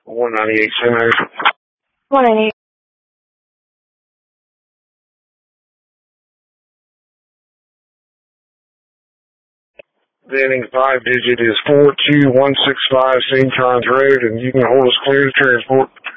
198 Center. 198. The ending 5-digit is 42165 St. John's Road, and you can hold us clear to transport.